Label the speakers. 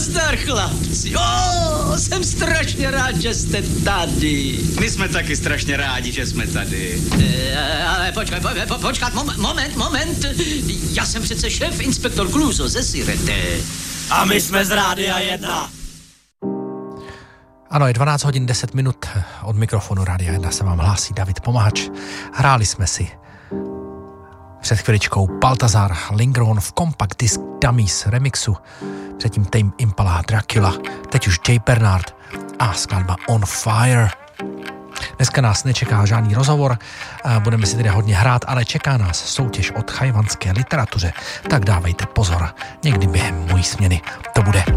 Speaker 1: Nazdar, chlapci. Jsem strašně rád, že jste tady.
Speaker 2: My jsme taky strašně rádi, že jsme tady.
Speaker 1: Ale počkat, moment. Já jsem přece šéf inspektor Kluso ze Sirete.
Speaker 3: A my jsme z Rádia 1.
Speaker 4: Ano, je 12 hodin 10 minut. Od mikrofonu Rádia 1 se vám hlásí David Pomahač. Hráli jsme si před chviličkou Baltazar Lindgren v Compact Disc Dummies remixu. Předtím Tame Impala Dracula. Teď už Jay Bernard a skladba On Fire. Dneska nás nečeká žádný rozhovor, budeme si tedy hodně hrát, ale čeká nás soutěž od chajvanské literatuře. Tak dávejte pozor, někdy během mojí směny to bude.